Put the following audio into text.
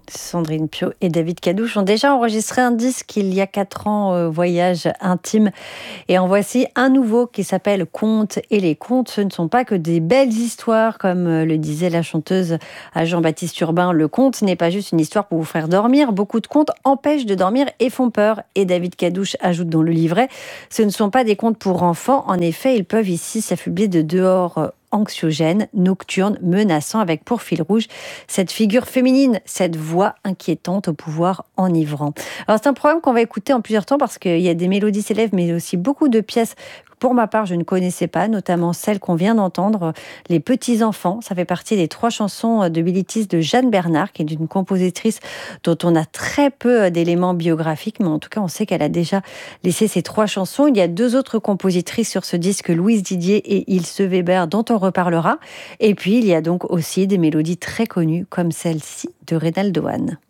Sandrine Piau et David Cadouche ont déjà enregistré un disque il y a 4 ans, Voyage intime. Et en voici un nouveau qui s'appelle Contes. Et les contes, ce ne sont pas que des belles histoires, comme le disait la chanteuse à Jean-Baptiste Urbain. Le conte n'est pas juste une histoire pour vous faire dormir. Beaucoup de contes empêchent de dormir et font peur. Et David Cadouche ajoute dans le livret, ce ne sont pas des contes pour enfants. En effet, ils peuvent ici s'affubler de dehors anxiogène, nocturne, menaçant, avec pour fil rouge cette figure féminine, cette voix inquiétante au pouvoir enivrant. Alors c'est un programme qu'on va écouter en plusieurs temps parce qu'il y a des mélodies s'élèvent, mais aussi beaucoup de pièces. Pour ma part, je ne connaissais pas, notamment celle qu'on vient d'entendre, Les Petits Enfants. Ça fait partie des 3 chansons de Bilitis de Jeanne Bernard, qui est une compositrice dont on a très peu d'éléments biographiques, mais en tout cas, on sait qu'elle a déjà laissé ces 3 chansons. Il y a 2 autres compositrices sur ce disque, Louise Didier et Ilse Weber, dont on reparlera. Et puis, il y a donc aussi des mélodies très connues, comme celle-ci de Reynaldo Hahn.